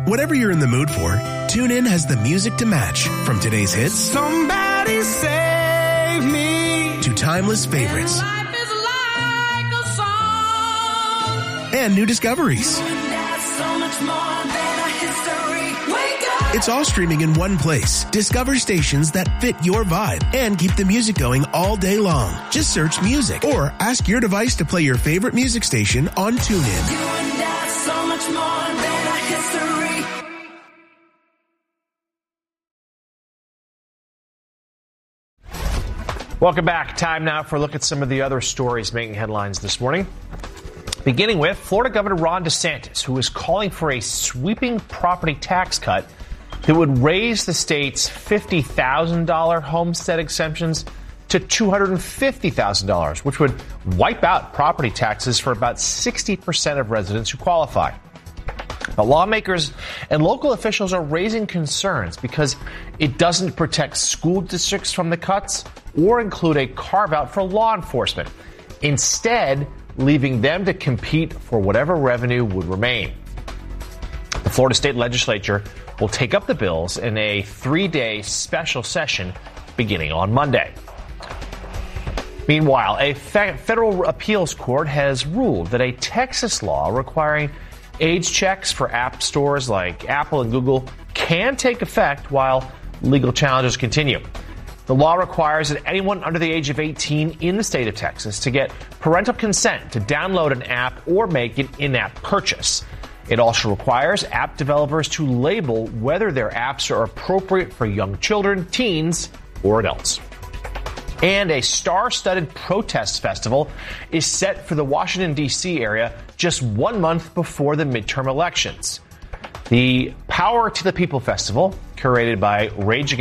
Whatever you're in the mood for, TuneIn has the music to match. From today's hits, Somebody Save Me, to timeless favorites. Life is like a song. And new discoveries. So much more than a history. Wake up. It's all streaming in one place. Discover stations that fit your vibe and keep the music going all day long. Just search music or ask your device to play your favorite music station on TuneIn. You and I, so much more than a history. Welcome back. Time now for a look at some of the other stories making headlines this morning. Beginning with Florida Governor Ron DeSantis, who is calling for a sweeping property tax cut that would raise the state's $50,000 homestead exemptions to $250,000, which would wipe out property taxes for about 60% of residents who qualify. The lawmakers and local officials are raising concerns because it doesn't protect school districts from the cuts or include a carve-out for law enforcement, instead leaving them to compete for whatever revenue would remain. The Florida State Legislature will take up the bills in a 3-day special session beginning on Monday. Meanwhile, a federal appeals court has ruled that a Texas law requiring age checks for app stores like Apple and Google can take effect while legal challenges continue. The law requires that anyone under the age of 18 in the state of Texas to get parental consent to download an app or make an in-app purchase. It also requires app developers to label whether their apps are appropriate for young children, teens, or adults. And a star-studded protest festival is set for the Washington, D.C. area just 1 month before the midterm elections. The Power to the People Festival, curated by Rage Against